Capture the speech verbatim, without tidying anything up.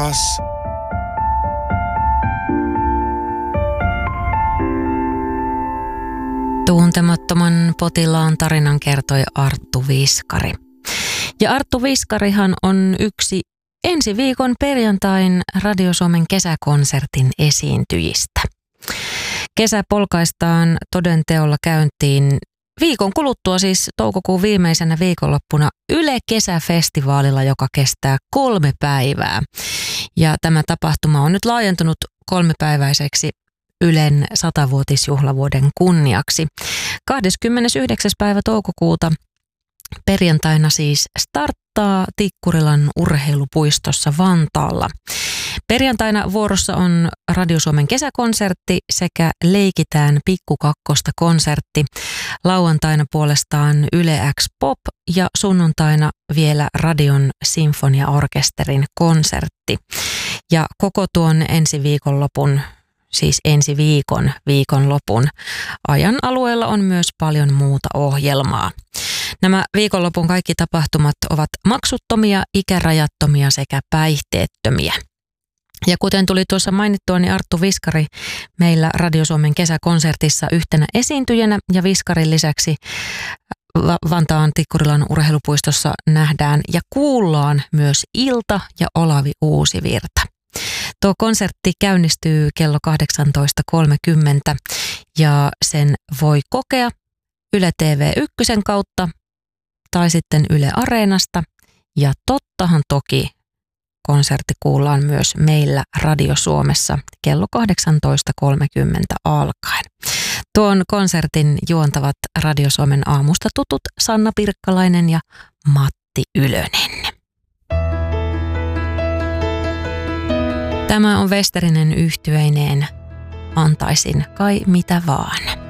taas. Tuntemattoman potilaan tarinan kertoi Arttu Viskari. Ja Arttu Viskarihan on yksi ensi viikon perjantain Radio Suomen kesäkonsertin esiintyjistä. Kesä polkaistaan toden teolla käyntiin viikon kuluttua, siis toukokuun viimeisenä viikonloppuna Yle Kesäfestivaalilla, joka kestää kolme päivää. Ja tämä tapahtuma on nyt laajentunut kolmepäiväiseksi Ylen satavuotisjuhlavuoden kunniaksi. kahdeskymmenesyhdeksäs päivä toukokuuta perjantaina siis starttaa Tikkurilan urheilupuistossa Vantaalla. Perjantaina vuorossa on Radio Suomen kesäkonsertti sekä Leikitään Pikkukakkosta konsertti. Lauantaina puolestaan Yle X Pop ja sunnuntaina vielä Radion Sinfoniaorkesterin konsertti. Ja koko tuon ensi viikonlopun, siis ensi viikon viikonlopun ajan alueella on myös paljon muuta ohjelmaa. Nämä viikonlopun kaikki tapahtumat ovat maksuttomia, ikärajattomia sekä päihteettömiä. Ja kuten tuli tuossa mainittua, niin Arttu Viskari meillä Radio Suomen kesäkonsertissa yhtenä esiintyjänä ja Viskarin lisäksi Vantaan Tikkurilan urheilupuistossa nähdään ja kuullaan myös Ilta ja Olavi Uusivirta. Tuo konsertti käynnistyy kello kahdeksantoista kolmekymmentä ja sen voi kokea Yle T V yksi kautta tai sitten Yle Areenasta. Ja tottahan toki konsertti kuullaan myös meillä Radio Suomessa kello kahdeksantoista kolmekymmentä alkaen. Tuon konsertin juontavat Radio Suomen aamusta tutut Sanna Pirkkalainen ja Matti Ylönen. Tämä on Westerinen yhtyeineen Antaisin kai mitä vaan.